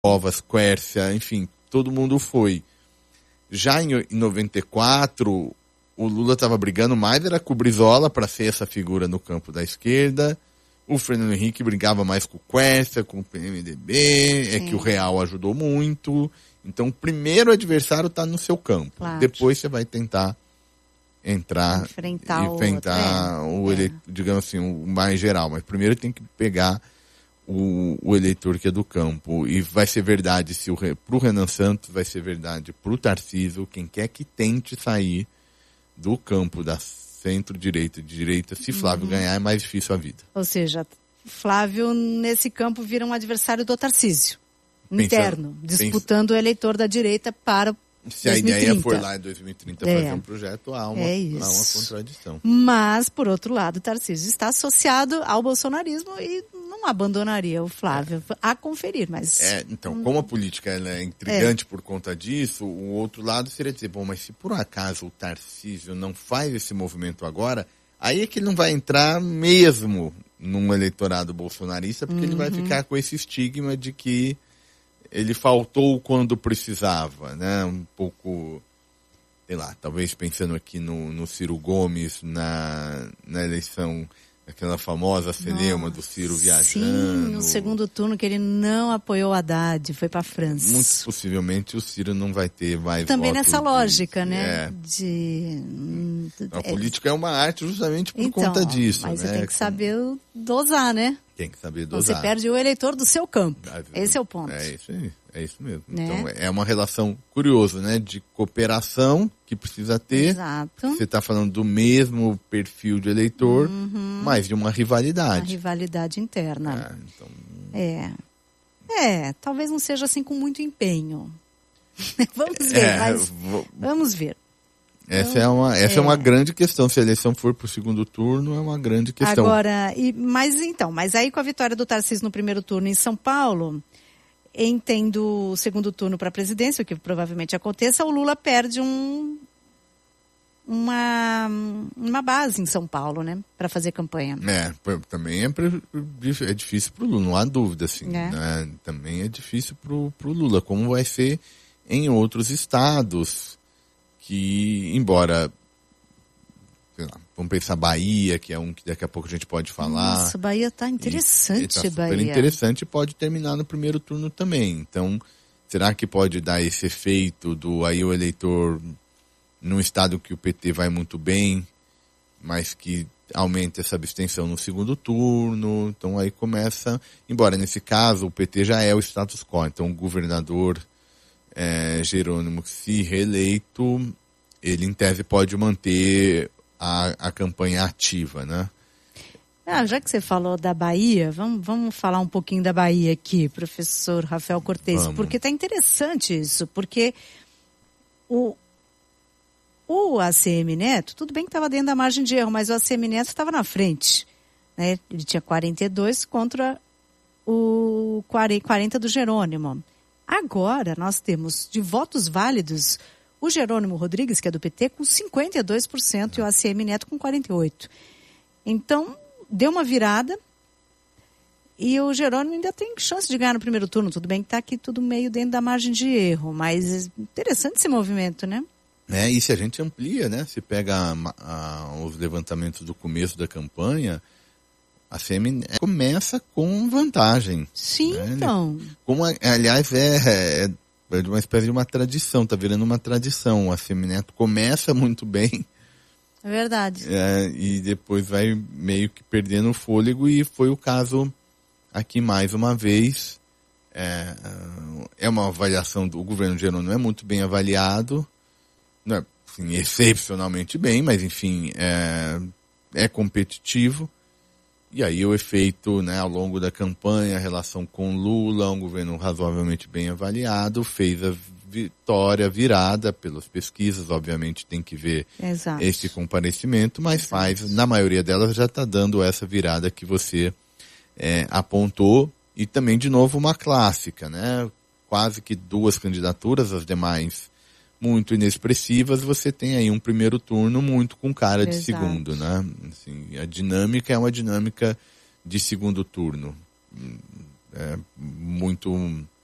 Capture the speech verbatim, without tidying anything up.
Covas, Quércia, enfim, todo mundo foi. Já em noventa e quatro, o Lula estava brigando mais, era com o Brizola para ser essa figura no campo da esquerda. O Fernando Henrique brigava mais com o Quércia, com o P M D B, Sim. é que o Real ajudou muito. Então, o primeiro adversário está no seu campo. Claro. Depois você vai tentar entrar enfrentar e enfrentar o, o eleitor, é. digamos assim, o mais geral. Mas primeiro tem que pegar o, o eleitor que é do campo. E vai ser verdade se o pro Renan Santos, vai ser verdade pro Tarcísio, quem quer que tente sair do campo da centro-direita, de direita, se Flávio uhum. ganhar, é mais difícil a vida. Ou seja, Flávio nesse campo vira um adversário do Tarcísio, interno, Pensando, disputando pensa... o eleitor da direita para Se dois mil e trinta. A ideia for lá em dois mil e trinta é. fazer um projeto, há uma, é há uma contradição. Mas, por outro lado, o Tarcísio está associado ao bolsonarismo e não abandonaria o Flávio é. a conferir, mas... É, então, como a política ela é intrigante é. por conta disso, o outro lado seria dizer, bom, mas se por um acaso o Tarcísio não faz esse movimento agora, aí é que ele não vai entrar mesmo num eleitorado bolsonarista, porque uhum. ele vai ficar com esse estigma de que ele faltou quando precisava, né? Um pouco, sei lá, talvez pensando aqui no, no Ciro Gomes, na, na eleição, aquela famosa celeuma do Ciro viajando. Sim, no segundo turno que ele não apoiou Haddad, foi para a França. Muito possivelmente o Ciro não vai ter mais Também votos nessa de, lógica, né? É. De... A é. política é uma arte justamente por então, conta disso, mas né? você tem que saber dosar, né? Tem que saber dosar. Você perde o eleitor do seu campo. Esse é o ponto. É isso aí, é isso mesmo. Né? Então é uma relação curiosa, né? De cooperação que precisa ter. Exato. Você está falando do mesmo perfil de eleitor, uhum. mas de uma rivalidade. Uma rivalidade interna. É, então... é. é, talvez não seja assim com muito empenho. Vamos ver, é, mas vou... vamos ver. Essa, é uma, essa é. é uma grande questão. Se a eleição for para o segundo turno, é uma grande questão. Agora, e, mas então, mas aí com a vitória do Tarcísio no primeiro turno em São Paulo, em tendo o segundo turno para a presidência, o que provavelmente aconteça, o Lula perde um, uma, uma base em São Paulo, né, para fazer campanha. É, também é, é difícil para o Lula, não há dúvida, assim. É. Né? Também é difícil para o Lula, como vai ser em outros estados. Que, embora, sei lá, vamos pensar Bahia, que é um que daqui a pouco a gente pode falar. Nossa, Bahia tá interessante, e, e tá Bahia. super interessante e pode terminar no primeiro turno também. Então, será que pode dar esse efeito do aí o eleitor num estado que o P T vai muito bem, mas que aumenta essa abstenção no segundo turno? Então aí começa, embora nesse caso o P T já é o status quo, então o governador É, Jerônimo, se reeleito, ele em tese pode manter a, a campanha ativa, né? Ah, já que você falou da Bahia, vamos, vamos falar um pouquinho da Bahia aqui, professor Rafael Cortez, vamos. Porque tá interessante isso, porque o, o A C M Neto, tudo bem que estava dentro da margem de erro, mas o A C M Neto estava na frente, né? Ele tinha quarenta e dois contra o quarenta do Jerônimo. Agora, nós temos de votos válidos o Jerônimo Rodrigues, que é do P T, com cinquenta e dois por cento e o A C M Neto com quarenta e oito por cento. Então, deu uma virada e o Jerônimo ainda tem chance de ganhar no primeiro turno. Tudo bem que está aqui tudo meio dentro da margem de erro, mas interessante esse movimento, né? É, e se a gente amplia, né? Se pega a, a, os levantamentos do começo da campanha... A C M começa com vantagem. Sim, né? Então. Como, aliás, é, é, é uma espécie de uma tradição, tá virando uma tradição. A C M Neto começa muito bem. É verdade. É, e depois vai meio que perdendo o fôlego, e foi o caso aqui mais uma vez. É, é uma avaliação do governo Jerônimo, não é muito bem avaliado, não é assim, excepcionalmente bem, mas enfim, é, é competitivo. E aí o efeito, né, ao longo da campanha, a relação com Lula, um governo razoavelmente bem avaliado, fez a vitória virada pelas pesquisas, obviamente tem que ver Exato. esse comparecimento, mas Exato. faz, na maioria delas já está dando essa virada que você é, apontou, e também de novo uma clássica, né, quase que duas candidaturas, as demais muito inexpressivas, você tem aí um primeiro turno muito com cara de Exato. segundo, né? Assim, a dinâmica é uma dinâmica de segundo turno. É muito